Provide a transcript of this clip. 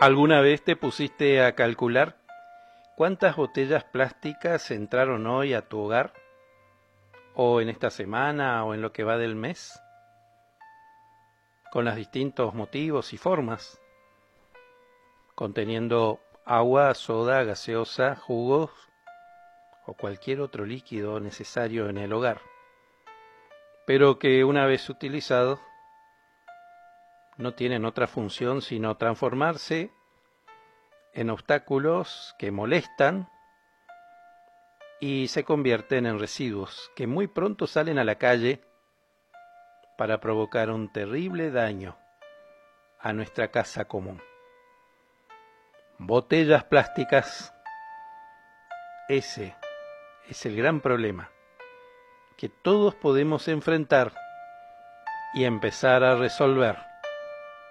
¿Alguna vez te pusiste a calcular cuántas botellas plásticas entraron hoy a tu hogar? ¿O en esta semana o en lo que va del mes? Con los distintos motivos y formas, conteniendo agua, soda, gaseosa, jugos o cualquier otro líquido necesario en el hogar, pero que una vez utilizados no tienen otra función sino transformarse en obstáculos que molestan y se convierten en residuos que muy pronto salen a la calle para provocar un terrible daño a nuestra casa común. Botellas plásticas, ese es el gran problema que todos podemos enfrentar y empezar a resolver.